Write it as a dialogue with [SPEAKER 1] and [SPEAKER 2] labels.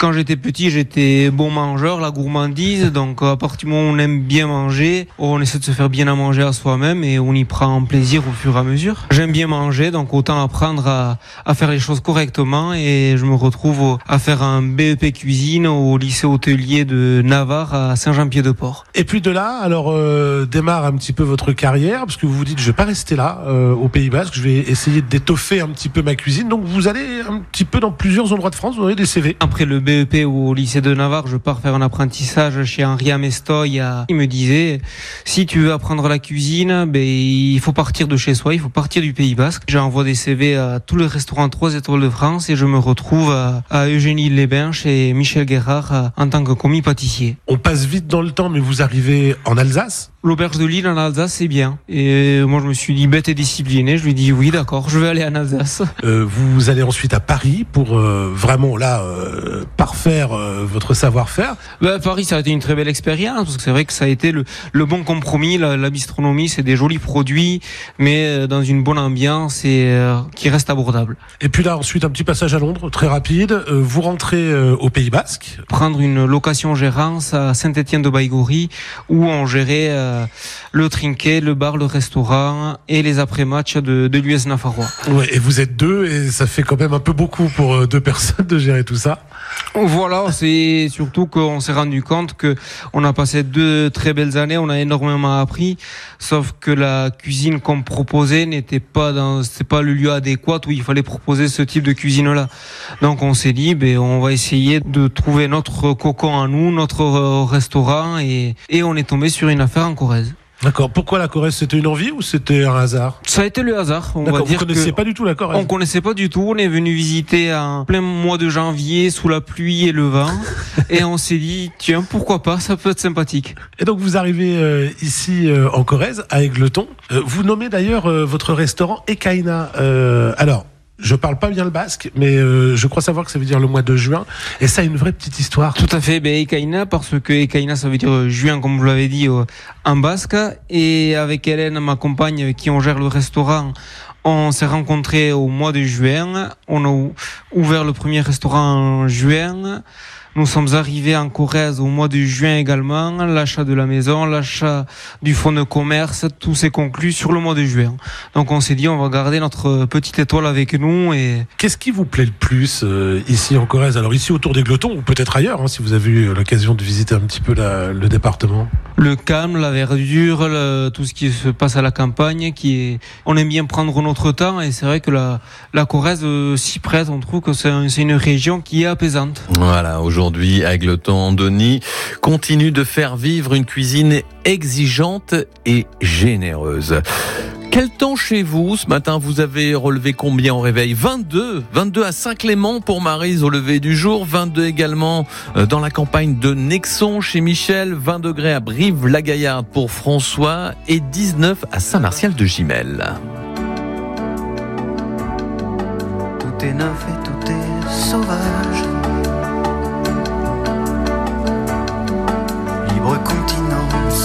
[SPEAKER 1] Quand j'étais petit, j'étais bon mangeur, la gourmandise. Donc, à partir du moment où on aime bien manger, on essaie de se faire bien à manger à soi-même et on y prend plaisir au fur et à mesure. J'aime bien manger, donc autant apprendre à faire les choses correctement. Et je me retrouve à faire un BEP cuisine au lycée hôtelier de Navarre à Saint-Jean-Pied-de-Port.
[SPEAKER 2] Et puis de là, alors démarre un petit peu votre carrière, parce que vous vous dites, je vais pas rester là au Pays Basque, je vais essayer d'étoffer un petit peu ma cuisine. Donc vous allez un petit peu dans plusieurs endroits de France, vous aurez des CV.
[SPEAKER 1] Après le BEP au lycée de Navarre, je pars faire un apprentissage chez Henri Amestoy. Il me disait, si tu veux apprendre la cuisine, il faut partir de chez soi, il faut partir du Pays Basque. J'envoie des CV à tous les restaurants 3 étoiles de France et je me retrouve à Eugénie-les-Bains chez Michel Guérard en tant que commis pâtissier.
[SPEAKER 2] On passe vite dans le temps, mais vous arrivez en Alsace.
[SPEAKER 1] L'auberge de Lille en Alsace, c'est bien. Et moi, je me suis dit bête et discipliné. Je lui ai dit oui, d'accord, je vais aller en Alsace.
[SPEAKER 2] Vous allez ensuite à Paris pour vraiment là parfaire votre savoir-faire.
[SPEAKER 1] Paris, ça a été une très belle expérience parce que c'est vrai que ça a été le bon compromis. La bistronomie, c'est des jolis produits, mais dans une bonne ambiance et qui reste abordable.
[SPEAKER 2] Et puis là, ensuite, un petit passage à Londres, très rapide. Vous rentrez au Pays Basque.
[SPEAKER 1] Prendre une location-gérance à Saint-Étienne-de-Baïgorry où on gérait le trinquet, le bar, le restaurant et les après-matchs de l'US Nafarrois.
[SPEAKER 2] Ouais, et vous êtes deux et ça fait quand même un peu beaucoup pour deux personnes de gérer tout ça.
[SPEAKER 1] Voilà, c'est surtout qu'on s'est rendu compte que on a passé 2 très belles années, on a énormément appris, sauf que la cuisine qu'on proposait c'était pas le lieu adéquat où il fallait proposer ce type de cuisine-là. Donc on s'est dit, on va essayer de trouver notre cocon à nous, notre restaurant et on est tombé sur une affaire en Corrèze.
[SPEAKER 2] D'accord. Pourquoi la Corrèze? C'était une envie ou c'était un hasard?
[SPEAKER 1] Ça a été le hasard. On va dire
[SPEAKER 2] vous connaissiez pas du tout la Corrèze?
[SPEAKER 1] On connaissait pas du tout. On est venu visiter en plein mois de janvier sous la pluie et le vent. Et on s'est dit, tiens, pourquoi pas? Ça peut être sympathique.
[SPEAKER 2] Et donc vous arrivez ici en Corrèze, à Égletons. Vous nommez d'ailleurs votre restaurant Ekaina. Alors, je parle pas bien le basque, mais je crois savoir que ça veut dire le mois de juin. Et ça a une vraie petite histoire.
[SPEAKER 1] Tout à fait, Ekaina, parce que Ekaina, ça veut dire juin, comme vous l'avez dit, en basque. Et avec Hélène, ma compagne, qui on gère le restaurant, on s'est rencontrés au mois de juin. On a ouvert le premier restaurant en juin. Nous sommes arrivés en Corrèze au mois de juin également. L'achat de la maison, l'achat du fonds de commerce, tout s'est conclu sur le mois de juin. Donc on s'est dit, on va garder notre petite étoile avec nous. Et
[SPEAKER 2] qu'est-ce qui vous plaît le plus ici en Corrèze? Alors ici autour d'Égletons ou peut-être ailleurs, si vous avez eu l'occasion de visiter un petit peu le département.
[SPEAKER 1] Le calme, la verdure, tout ce qui se passe à la campagne, on aime bien prendre notre temps et c'est vrai que la Corrèze s'y prête. On trouve que c'est une région qui est apaisante.
[SPEAKER 3] Voilà, aujourd'hui, Égletons-Andoni continue de faire vivre une cuisine exigeante et généreuse. Quel temps chez vous? Ce matin, vous avez relevé combien au réveil? 22 à Saint-Clément pour Maryse au lever du jour, 22 également dans la campagne de Nexon chez Michel, 20 degrés à Brive-la-Gaillarde pour François et 19 à Saint-Martial-de-Gimel.
[SPEAKER 4] Tout est neuf et tout est sauvage. Libre continent.